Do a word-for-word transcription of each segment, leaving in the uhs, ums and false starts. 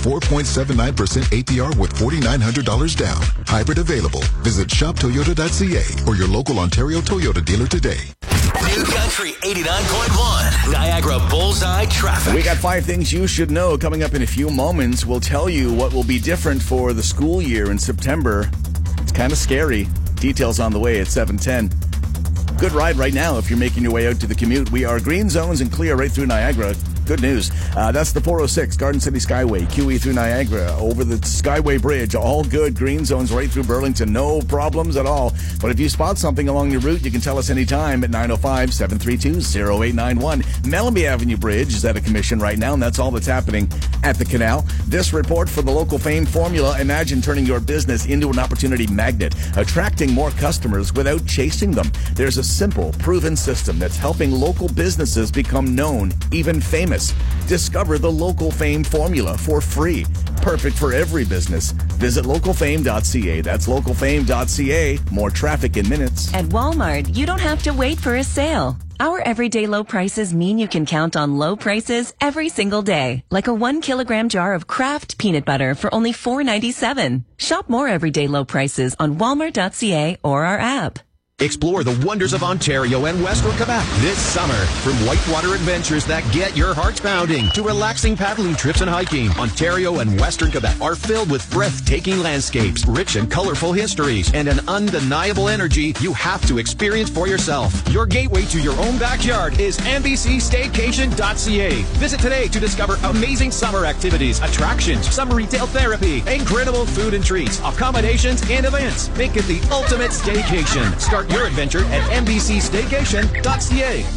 four point seven nine percent A P R with four thousand nine hundred dollars down. Hybrid available. Visit shop toyota dot c a or your local Ontario Toyota dealer today. New Country eighty-nine point one, Niagara Bullseye Traffic. We got five things you should know coming up in a few moments. We'll tell you what will be different for the school year in September. It's kind of scary. Details on the way at seven ten. Good ride right now if you're making your way out to the commute. We are green zones and clear right through Niagara. Good news. Uh, that's the four oh six Garden City Skyway, Q E through Niagara, over the Skyway Bridge. All good. Green zones right through Burlington. No problems at all. But if you spot something along your route, you can tell us anytime at nine oh five, seven three two, oh eight nine one. Mellamy Avenue Bridge is at a commission right now, and that's all that's happening at the canal. This report for the local fame formula. Imagine turning your business into an opportunity magnet, attracting more customers without chasing them. There's a simple, proven system that's helping local businesses become known, even famous. Discover the Local Fame formula for free. Perfect for every business. Visit local fame dot c a. That's local fame dot c a. More traffic in minutes. At Walmart, you don't have to wait for a sale. Our everyday low prices mean you can count on low prices every single day. Like a one kilogram jar of Kraft peanut butter for only four ninety-seven. Shop more everyday low prices on walmart dot c a or our app. Explore the wonders of Ontario and Western Quebec this summer. From whitewater adventures that get your hearts pounding to relaxing paddling trips and hiking, Ontario and Western Quebec are filled with breathtaking landscapes, rich and colorful histories, and an undeniable energy you have to experience for yourself. Your gateway to your own backyard is n b c staycation dot c a. Visit today to discover amazing summer activities, attractions, summer retail therapy, incredible food and treats, accommodations, and events. Make it the ultimate staycation. Start your adventure at n b c staycation dot c a.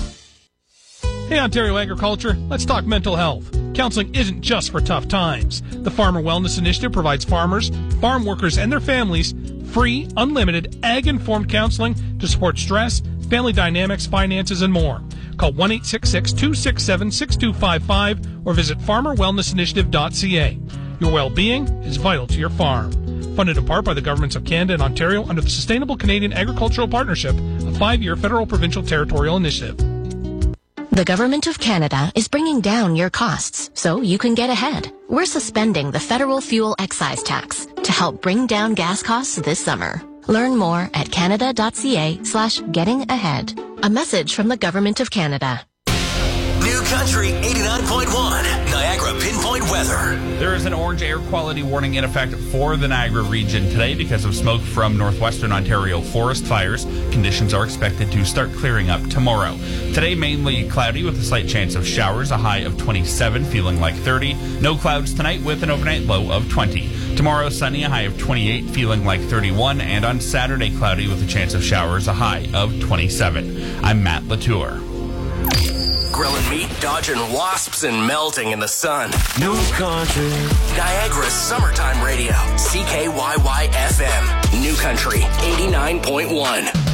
Hey, Ontario Agriculture, let's talk mental health. Counseling isn't just for tough times. The Farmer Wellness Initiative provides farmers, farm workers, and their families free, unlimited, ag-informed counseling to support stress, family dynamics, finances, and more. Call one eight six six, two six seven, six two five five or visit farmer wellness initiative dot c a. Your well-being is vital to your farm. Funded in part by the governments of Canada and Ontario under the Sustainable Canadian Agricultural Partnership, a five-year federal provincial territorial initiative. The Government of Canada is bringing down your costs so you can get ahead. We're suspending the federal fuel excise tax to help bring down gas costs this summer. Learn more at canada dot c a slash getting ahead. A message from the Government of Canada. New Country eighty-nine point one, Niagara Pinpoint Weather. There is an orange air quality warning in effect for the Niagara region today because of smoke from northwestern Ontario forest fires. Conditions are expected to start clearing up tomorrow. Today, mainly cloudy with a slight chance of showers, a high of twenty-seven, feeling like thirty. No clouds tonight with an overnight low of twenty. Tomorrow, sunny, a high of twenty-eight, feeling like thirty-one. And on Saturday, cloudy with a chance of showers, a high of twenty-seven. I'm Matt Latour. Grilling meat, dodging wasps, and melting in the sun. New Country. Niagara's summertime radio. C K Y Y F M. New Country eighty-nine point one.